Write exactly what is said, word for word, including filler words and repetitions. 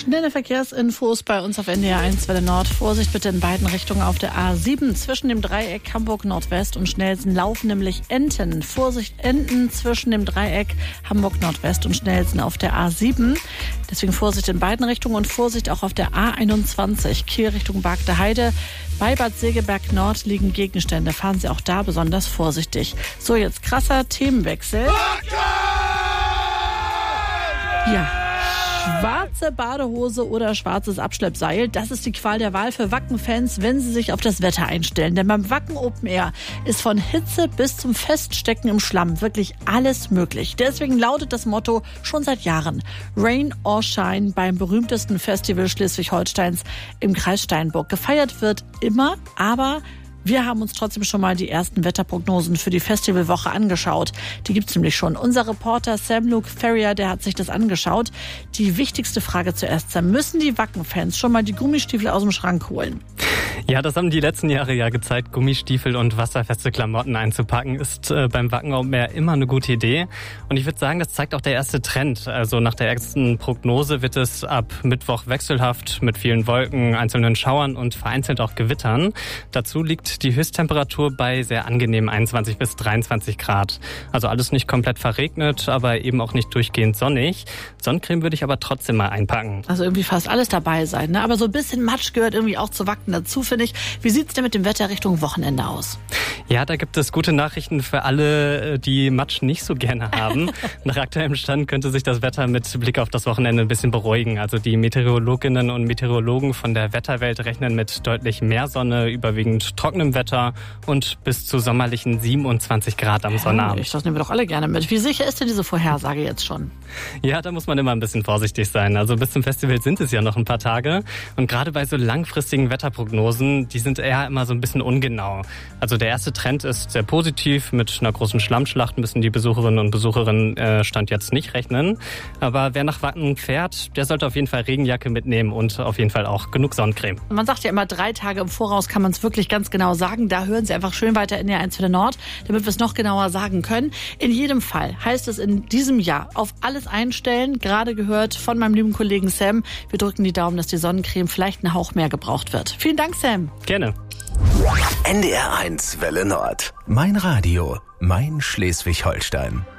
Schnelle Verkehrsinfos bei uns auf N D R eins Welle Nord. Vorsicht bitte in beiden Richtungen auf der A sieben. Zwischen dem Dreieck Hamburg Nordwest und Schnellsen laufen nämlich Enten. Vorsicht Enten zwischen dem Dreieck Hamburg Nordwest und Schnellsen auf der A sieben. Deswegen Vorsicht in beiden Richtungen und Vorsicht auch auf der A einundzwanzig. Kiel Richtung Bargte Heide. Bei Bad Segeberg Nord liegen Gegenstände. Fahren Sie auch da besonders vorsichtig. So, jetzt krasser Themenwechsel. Ja. Schwarze Badehose oder schwarzes Abschleppseil, das ist die Qual der Wahl für Wacken-Fans, wenn sie sich auf das Wetter einstellen. Denn beim Wacken Open Air ist von Hitze bis zum Feststecken im Schlamm wirklich alles möglich. Deswegen lautet das Motto schon seit Jahren Rain or Shine beim berühmtesten Festival Schleswig-Holsteins im Kreis Steinburg. Gefeiert wird immer, aber wir haben uns trotzdem schon mal die ersten Wetterprognosen für die Festivalwoche angeschaut. Die gibt's nämlich schon. Unser Reporter Sam Luke Ferrier, der hat sich das angeschaut. Die wichtigste Frage zuerst, Sam, müssen die Wacken-Fans schon mal die Gummistiefel aus dem Schrank holen? Ja, das haben die letzten Jahre ja gezeigt. Gummistiefel und wasserfeste Klamotten einzupacken ist äh, beim Wacken Open Air immer eine gute Idee. Und ich würde sagen, das zeigt auch der erste Trend. Also nach der ersten Prognose wird es ab Mittwoch wechselhaft mit vielen Wolken, einzelnen Schauern und vereinzelt auch Gewittern. Dazu liegt die Höchsttemperatur bei sehr angenehmen einundzwanzig bis dreiundzwanzig Grad. Also alles nicht komplett verregnet, aber eben auch nicht durchgehend sonnig. Sonnencreme würde ich aber trotzdem mal einpacken. Also irgendwie fast alles dabei sein, ne? Aber so ein bisschen Matsch gehört irgendwie auch zu Wacken dazu, finde ich. Wie sieht's denn mit dem Wetter Richtung Wochenende aus? Ja, da gibt es gute Nachrichten für alle, die Matsch nicht so gerne haben. Nach aktuellem Stand könnte sich das Wetter mit Blick auf das Wochenende ein bisschen beruhigen. Also die Meteorologinnen und Meteorologen von der Wetterwelt rechnen mit deutlich mehr Sonne, überwiegend trockenem Wetter und bis zu sommerlichen siebenundzwanzig Grad am Sonnabend. Das nehmen wir doch alle gerne mit. Wie sicher ist denn diese Vorhersage jetzt schon? Ja, da muss man immer ein bisschen vorsichtig sein. Also bis zum Festival sind es ja noch ein paar Tage. Und gerade bei so langfristigen Wetterprognosen, die sind eher immer so ein bisschen ungenau. Also der erste Trend ist sehr positiv. Mit einer großen Schlammschlacht müssen die Besucherinnen und Besucherinnen äh, Stand jetzt nicht rechnen. Aber wer nach Wacken fährt, der sollte auf jeden Fall Regenjacke mitnehmen und auf jeden Fall auch genug Sonnencreme. Man sagt ja immer, drei Tage im Voraus kann man es wirklich ganz genau sagen. Da hören Sie einfach schön weiter in der eins Welle Nord, damit wir es noch genauer sagen können. In jedem Fall heißt es in diesem Jahr auf alles einstellen. Gerade gehört von meinem lieben Kollegen Sam. Wir drücken die Daumen, dass die Sonnencreme vielleicht einen Hauch mehr gebraucht wird. Vielen Dank, Sam. Gerne. N D R eins Welle Nord. Mein Radio, mein Schleswig-Holstein.